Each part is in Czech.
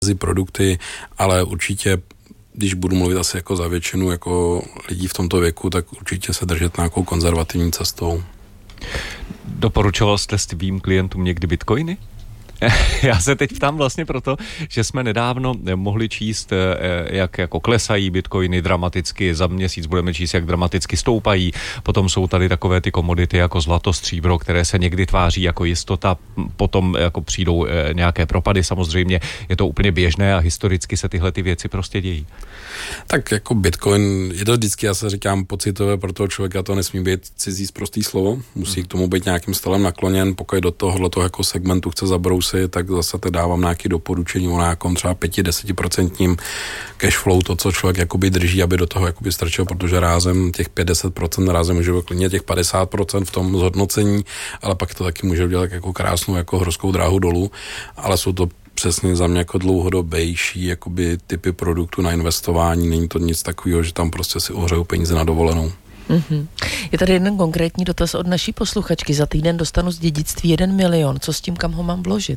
produkty, ale určitě, když budu mluvit asi jako za většinu jako lidí v tomto věku, tak určitě se držet nějakou konzervativní cestou. Doporučoval jste svým klientům někdy bitcoiny? Já se teď ptám vlastně proto, že jsme nedávno mohli číst, jak jako klesají bitcoiny dramaticky, za měsíc budeme číst, jak dramaticky stoupají, potom jsou tady takové ty komodity jako zlato, stříbro, které se někdy tváří jako jistota, potom jako přijdou nějaké propady, samozřejmě je to úplně běžné a historicky se tyhle ty věci prostě dějí. Tak jako bitcoin, je to vždycky, já se říkám, pocitové pro toho člověka, to nesmí být cizí sprostý slovo, musí k tomu být nějakým stylem nakloněn, pokud do tohoto jako segmentu chce zabrousit, tak zase to dávám nějaké doporučení o nějakom třeba 5-10% cashflow, to, co člověk jakoby drží, aby do toho jakoby strčil, protože rázem těch 50%, rázem může být klidně těch 50% v tom zhodnocení, ale pak to taky může udělat jako krásnou jako horskou dráhu dolů, ale jsou to přesně za mě jako dlouhodobější jakoby typy produktů na investování, není to nic takového, že tam prostě si ohřejou peníze na dovolenou. Mm-hmm. Je tady jeden konkrétní dotaz od naší posluchačky. Za týden dostanu z dědictví 1 milion. Co s tím, kam ho mám vložit?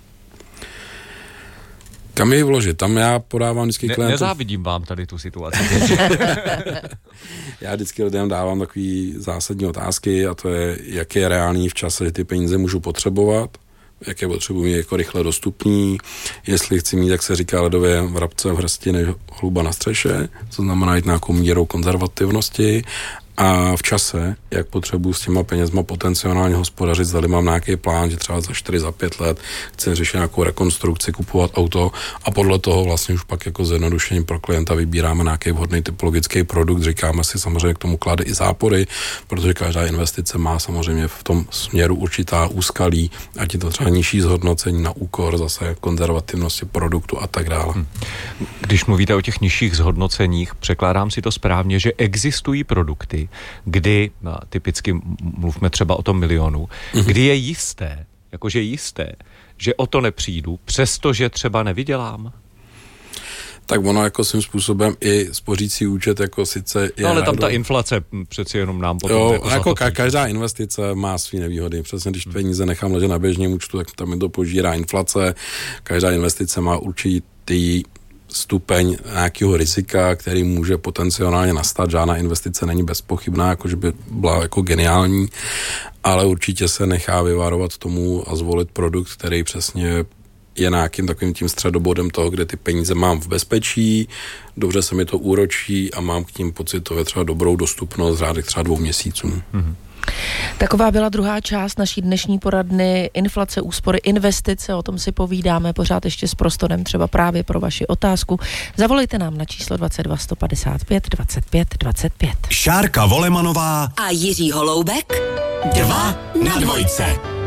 Kam jej vložit? Tam já podávám vždycky klientům. Nezávidím vám tady tu situaci. Já vždycky lidem dávám takový zásadní otázky a to je, jak je reálný v čase, že ty peníze můžu potřebovat, jak je potřebuji jako rychle dostupný, jestli chci mít, jak se říká ledově, vrabce v hrsti než holuba na střeše, co znamená jít nějakou mírou konzervativnosti a v čase, jak potřebuji s těma penězma potenciálně hospodařit, zdali mám nějaký plán, že třeba za 4, za 5 let chci řešit nějakou rekonstrukci, kupovat auto a podle toho vlastně už pak jako zjednodušením pro klienta vybíráme nějaký vhodný typologický produkt, říkáme si samozřejmě k tomu klade i zápory, protože každá investice má samozřejmě v tom směru určitá úskalí, ať je to třeba nižší zhodnocení na úkor zase konzervativnosti produktu a tak dále. Když mluvíte o těch nižších zhodnoceních, překládám si to správně, že existují produkty, kdy, typicky mluvme třeba o tom milionu, kdy je jisté, že o to nepřijdu, přestože třeba nevydělám? Tak ono jako svým způsobem i spořící účet jako sice je... No, ale tam ta inflace přeci jenom nám potom... jako každá investice má svý nevýhody. Přesně, když peníze nechám ležet na běžném účtu, tak tam mi to požírá inflace. Každá investice má určitý stupeň nějakého rizika, který může potenciálně nastat. Žádná investice není bezpochybná, jakože by byla jako geniální, ale určitě se nechá vyvarovat tomu a zvolit produkt, který přesně je nějakým takovým tím středobodem toho, kde ty peníze mám v bezpečí, dobře se mi to úročí a mám k tím pocitově třeba dobrou dostupnost v řádech třeba 2 měsíců. Mm-hmm. Taková byla druhá část naší dnešní poradny inflace, úspory, investice, o tom si povídáme pořád ještě s prostorem třeba právě pro vaši otázku. Zavolejte nám na číslo 22 155 25 25. Šárka Volemanová a Jiří Holoubek 2 na 2.